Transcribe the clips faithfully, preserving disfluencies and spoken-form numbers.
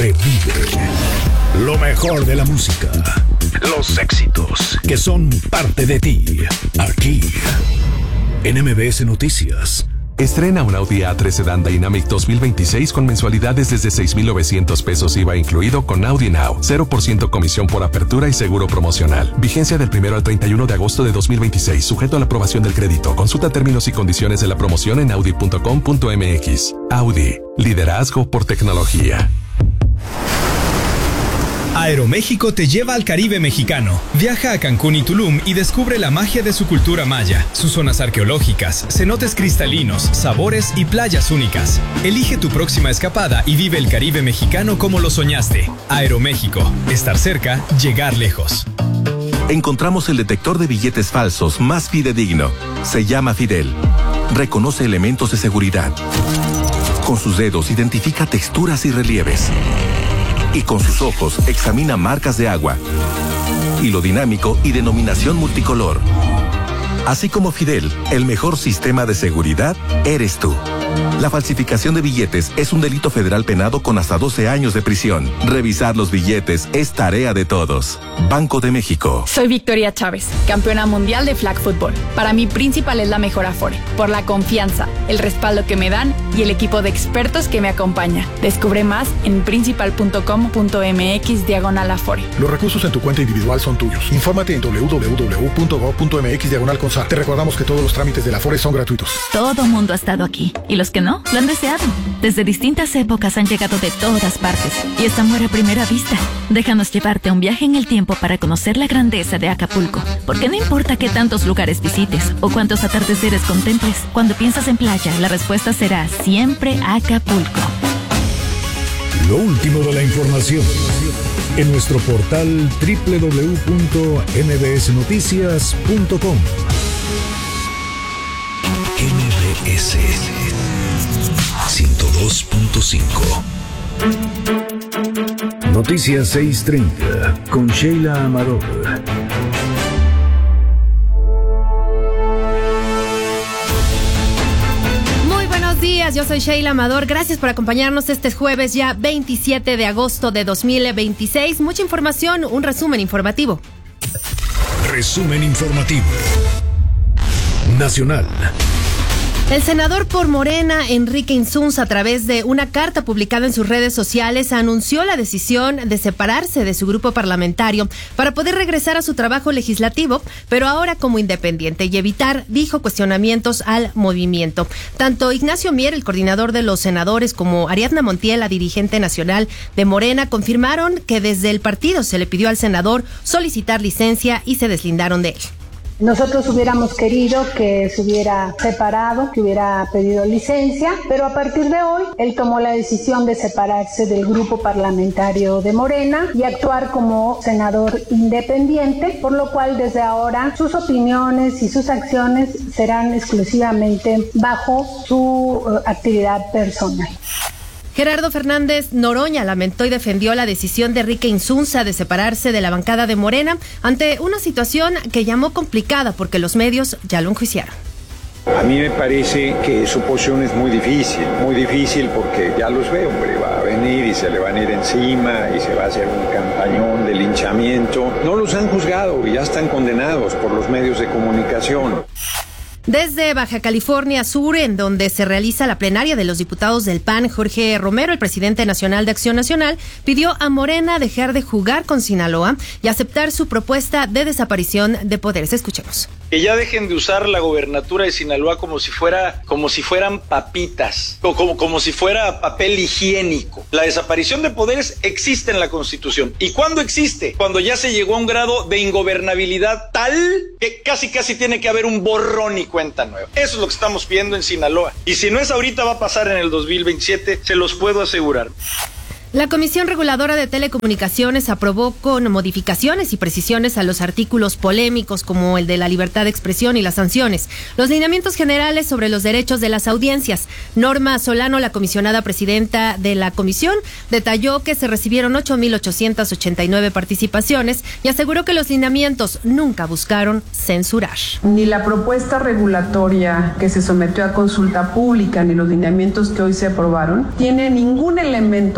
Revive lo mejor de la música, los éxitos que son parte de ti, aquí en M B S Noticias. Estrena un Audi A tres Sedan Dynamic dos mil veintiséis con mensualidades desde seis mil novecientos pesos I V A incluido con Audi Now. cero por ciento comisión por apertura y seguro promocional. Vigencia del primero al treinta y uno de agosto de dos mil veintiséis, sujeto a la aprobación del crédito. Consulta términos y condiciones de la promoción en audi punto com punto m x. Audi, liderazgo por tecnología. Aeroméxico te lleva al Caribe mexicano. Viaja a Cancún y Tulum y descubre la magia de su cultura maya, sus zonas arqueológicas, cenotes cristalinos, sabores y playas únicas. Elige tu próxima escapada y vive el Caribe mexicano como lo soñaste. Aeroméxico. Estar cerca, llegar lejos. Encontramos el detector de billetes falsos más fidedigno. Se llama Fidel. Reconoce elementos de seguridad. Con sus dedos identifica texturas y relieves. Y con sus ojos examina marcas de agua, hilo dinámico y denominación multicolor. Así como Fidel, el mejor sistema de seguridad eres tú. La falsificación de billetes es un delito federal penado con hasta doce años de prisión. Revisar los billetes es tarea de todos. Banco de México. Soy Victoria Chávez, campeona mundial de flag football. Para mí, Principal es la mejor Afore, por la confianza, el respaldo que me dan y el equipo de expertos que me acompaña. Descubre más en principal punto com punto m x diagonal Afore. Los recursos en tu cuenta individual son tuyos. Infórmate en doble u doble u doble u punto gob punto m x diagonal consa. Te recordamos que todos los trámites de la Afore son gratuitos. Todo mundo ha estado aquí. Y los que no, lo han deseado. Desde distintas épocas han llegado de todas partes. Y es amor a primera vista. Déjanos llevarte a un viaje en el tiempo para conocer la grandeza de Acapulco. Porque no importa qué tantos lugares visites o cuántos atardeceres contemples, cuando piensas en playa, la respuesta será siempre Acapulco. Lo último de la información en nuestro portal doble u doble u doble u punto m b s noticias punto com. M B S ciento dos punto cinco. Noticias seis treinta con Sheila Amador. Muy buenos días, yo soy Sheila Amador. Gracias por acompañarnos este jueves ya veintisiete de agosto de dos mil veintiséis. Mucha información, un resumen informativo. Resumen informativo nacional. El senador por Morena, Enrique Insunza, a través de una carta publicada en sus redes sociales, anunció la decisión de separarse de su grupo parlamentario para poder regresar a su trabajo legislativo, pero ahora como independiente, y evitar, dijo, cuestionamientos al movimiento. Tanto Ignacio Mier, el coordinador de los senadores, como Ariadna Montiel, la dirigente nacional de Morena, confirmaron que desde el partido se le pidió al senador solicitar licencia y se deslindaron de él. Nosotros hubiéramos querido que se hubiera separado, que hubiera pedido licencia, pero a partir de hoy él tomó la decisión de separarse del grupo parlamentario de Morena y actuar como senador independiente, por lo cual desde ahora sus opiniones y sus acciones serán exclusivamente bajo su uh, actividad personal. Gerardo Fernández Noroña lamentó y defendió la decisión de Enrique Insunza de separarse de la bancada de Morena ante una situación que llamó complicada porque los medios ya lo enjuiciaron. A mí me parece que su posición es muy difícil, muy difícil porque ya los veo, hombre, va a venir y se le van a ir encima y se va a hacer un campañón de linchamiento. No los han juzgado y ya están condenados por los medios de comunicación. Desde Baja California Sur, en donde se realiza la plenaria de los diputados del P A N, Jorge Romero, el presidente nacional de Acción Nacional, pidió a Morena dejar de jugar con Sinaloa y aceptar su propuesta de desaparición de poderes. Escuchemos. Que ya dejen de usar la gobernatura de Sinaloa como si fuera, como si fueran papitas, o como, como si fuera papel higiénico. La desaparición de poderes existe en la Constitución. ¿Y cuándo existe? Cuando ya se llegó a un grado de ingobernabilidad tal que casi casi tiene que haber un borrón y cuenta nueva. Eso es lo que estamos pidiendo en Sinaloa. Y si no es ahorita, va a pasar en el dos mil veintisiete, se los puedo asegurar. La Comisión Reguladora de Telecomunicaciones aprobó con modificaciones y precisiones a los artículos polémicos como el de la libertad de expresión y las sanciones, los lineamientos generales sobre los derechos de las audiencias. Norma Solano, la comisionada presidenta de la comisión, detalló que se recibieron ocho mil ochocientas ochenta y nueve participaciones y aseguró que los lineamientos nunca buscaron censurar. Ni la propuesta regulatoria que se sometió a consulta pública ni los lineamientos que hoy se aprobaron tiene ningún elemento para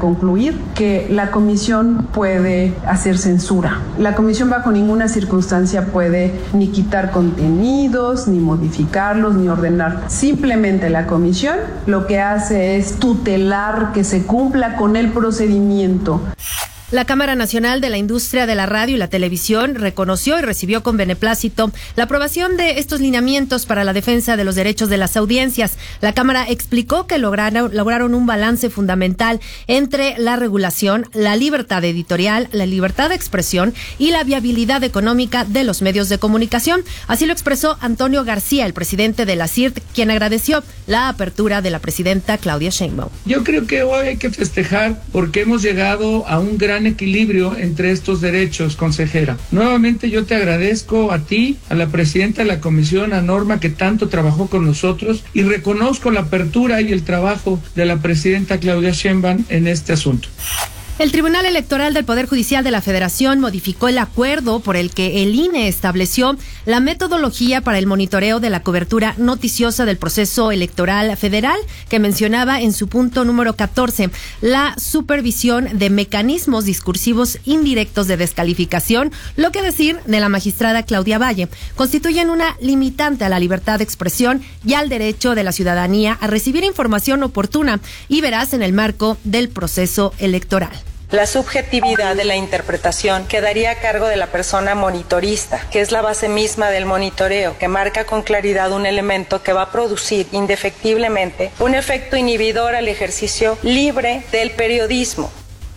concluir que la comisión puede hacer censura. La comisión bajo ninguna circunstancia puede ni quitar contenidos, ni modificarlos, ni ordenar. Simplemente la comisión lo que hace es tutelar que se cumpla con el procedimiento. La Cámara Nacional de la Industria de la Radio y la Televisión reconoció y recibió con beneplácito la aprobación de estos lineamientos para la defensa de los derechos de las audiencias. La Cámara explicó que lograron, lograron un balance fundamental entre la regulación, la libertad editorial, la libertad de expresión y la viabilidad económica de los medios de comunicación. Así lo expresó Antonio García, el presidente de la C I R T, quien agradeció la apertura de la presidenta Claudia Sheinbaum. Yo creo que hoy hay que festejar porque hemos llegado a un gran equilibrio entre estos derechos, consejera. Nuevamente yo te agradezco a ti, a la presidenta de la comisión, a Norma, que tanto trabajó con nosotros, y reconozco la apertura y el trabajo de la presidenta Claudia Sheinbaum en este asunto. El Tribunal Electoral del Poder Judicial de la Federación modificó el acuerdo por el que el I N E estableció la metodología para el monitoreo de la cobertura noticiosa del proceso electoral federal, que mencionaba en su punto número catorce la supervisión de mecanismos discursivos indirectos de descalificación, lo que decir de la magistrada Claudia Valle, constituyen una limitante a la libertad de expresión y al derecho de la ciudadanía a recibir información oportuna y veraz en el marco del proceso electoral. La subjetividad de la interpretación quedaría a cargo de la persona monitorista, que es la base misma del monitoreo, que marca con claridad un elemento que va a producir indefectiblemente un efecto inhibidor al ejercicio libre del periodismo.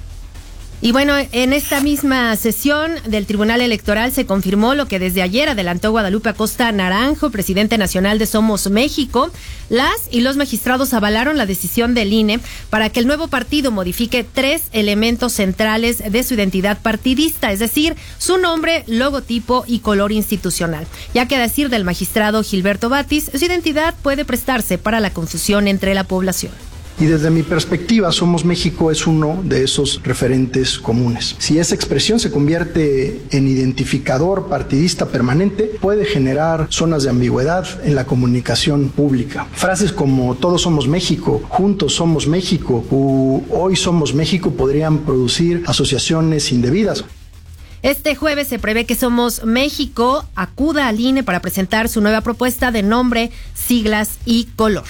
Y bueno, en esta misma sesión del Tribunal Electoral se confirmó lo que desde ayer adelantó Guadalupe Acosta Naranjo, presidente nacional de Somos México. Las y los magistrados avalaron la decisión del I N E para que el nuevo partido modifique tres elementos centrales de su identidad partidista, es decir, su nombre, logotipo y color institucional. Ya que a decir del magistrado Gilberto Batis, su identidad puede prestarse para la confusión entre la población. Y desde mi perspectiva, Somos México es uno de esos referentes comunes. Si esa expresión se convierte en identificador partidista permanente, puede generar zonas de ambigüedad en la comunicación pública. Frases como todos somos México, juntos somos México u hoy somos México podrían producir asociaciones indebidas. Este jueves se prevé que Somos México acuda al I N E para presentar su nueva propuesta de nombre, siglas y color.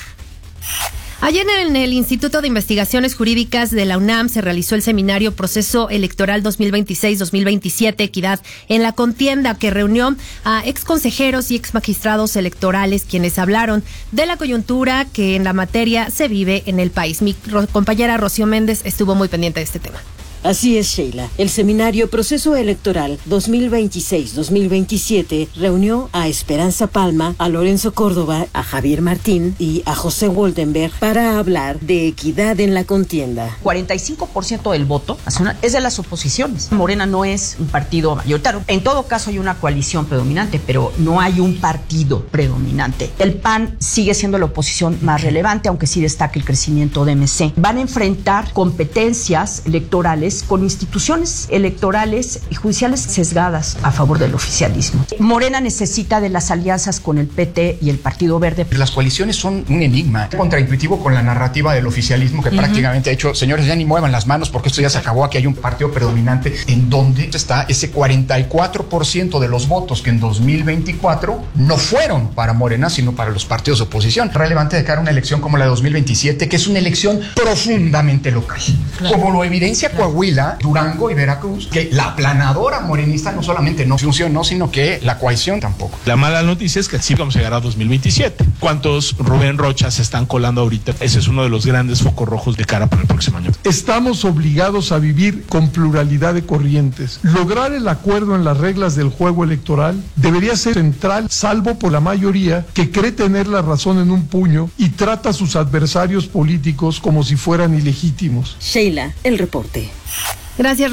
Ayer en el Instituto de Investigaciones Jurídicas de la UNAM se realizó el seminario Proceso Electoral dos mil veintiséis dos mil veintisiete, Equidad en la Contienda, que reunió a exconsejeros y exmagistrados electorales, quienes hablaron de la coyuntura que en la materia se vive en el país. Mi compañera Rocío Méndez estuvo muy pendiente de este tema. Así es, Sheila. El seminario Proceso Electoral dos mil veintiséis dos mil veintisiete reunió a Esperanza Palma, a Lorenzo Córdoba, a Javier Martín y a José Woldenberg para hablar de equidad en la contienda. cuarenta y cinco por ciento del voto nacional es de las oposiciones. Morena no es un partido mayoritario. En todo caso hay una coalición predominante, pero no hay un partido predominante. El P A N sigue siendo la oposición más relevante, aunque sí destaca el crecimiento de M C. Van a enfrentar competencias electorales con instituciones electorales y judiciales sesgadas a favor del oficialismo. Morena necesita de las alianzas con el P T y el Partido Verde. Las coaliciones son un enigma, contraintuitivo con la narrativa del oficialismo que uh-huh. prácticamente ha hecho, señores, ya ni muevan las manos porque esto ya se acabó, aquí hay un partido predominante. ¿En dónde está ese cuarenta y cuatro por ciento de los votos que en dos mil veinticuatro no fueron para Morena, sino para los partidos de oposición? Relevante de cara a una elección como la de dos mil veintisiete, que es una elección profundamente local. Claro. Como lo evidencia Coahuila, Durango y Veracruz, que la aplanadora morenista no solamente no funcionó, sino que la coalición tampoco. La mala noticia es que sí vamos a llegar a dos mil veintisiete. ¿Cuántos Rubén Rocha se están colando ahorita? Ese es uno de los grandes focos rojos de cara para el próximo año. Estamos obligados a vivir con pluralidad de corrientes. Lograr el acuerdo en las reglas del juego electoral debería ser central, salvo por la mayoría que cree tener la razón en un puño y trata a sus adversarios políticos como si fueran ilegítimos. Sheila, el reporte. Gracias.